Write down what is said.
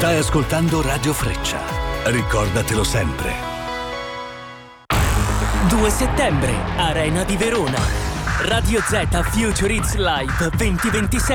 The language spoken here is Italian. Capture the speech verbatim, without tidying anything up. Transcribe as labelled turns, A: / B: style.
A: Stai ascoltando Radio Freccia. Ricordatelo sempre.
B: due settembre, Arena di Verona. Radio Z Future Hits Live duemilaventisei.